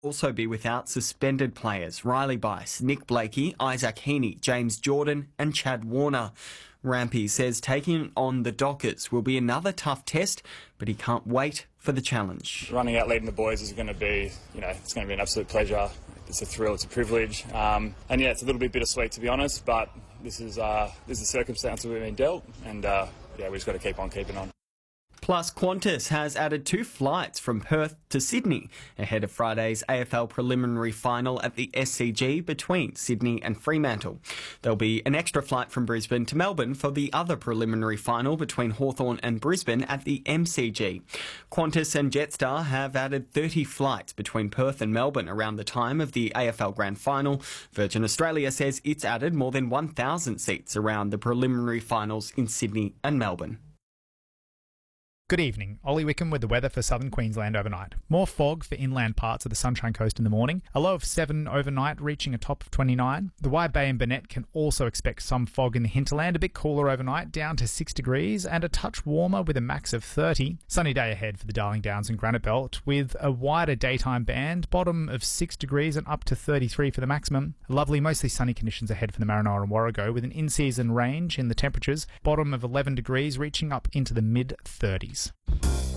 also be without suspended players Riley Bice, Nick Blakey, Isaac Heaney, James Jordan and Chad Warner. Rampy says taking on the Dockers will be another tough test, but he can't wait for the challenge. Running out leading the boys is going to be, it's going to be an absolute pleasure. It's a thrill, it's a privilege. And yeah, it's a little bit bittersweet to be honest, but this is the circumstance we've been dealt, and we just got to keep on keeping on. Plus, Qantas has added 2 flights from Perth to Sydney ahead of Friday's AFL preliminary final at the SCG between Sydney and Fremantle. There'll be an extra flight from Brisbane to Melbourne for the other preliminary final between Hawthorn and Brisbane at the MCG. Qantas and Jetstar have added 30 flights between Perth and Melbourne around the time of the AFL Grand Final. Virgin Australia says it's added more than 1,000 seats around the preliminary finals in Sydney and Melbourne. Good evening. Ollie Wickham with the weather for southern Queensland overnight. More fog for inland parts of the Sunshine Coast in the morning. A low of 7 overnight, reaching a top of 29. The Wide Bay and Burnett can also expect some fog in the hinterland. A bit cooler overnight, down to 6 degrees, and a touch warmer with a max of 30. Sunny day ahead for the Darling Downs and Granite Belt, with a wider daytime band. Bottom of 6 degrees and up to 33 for the maximum. Lovely, mostly sunny conditions ahead for the Maranoa and Warrego, with an in-season range in the temperatures. Bottom of 11 degrees, reaching up into the mid-30s.